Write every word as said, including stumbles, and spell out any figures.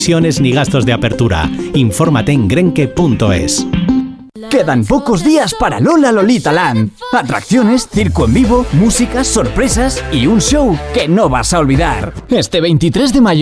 ni gastos de apertura. Infórmate en grenke punto es. Quedan pocos días para Lola Lolita Land. Atracciones, circo en vivo, música, sorpresas y un show que no vas a olvidar. Este veintitrés de mayo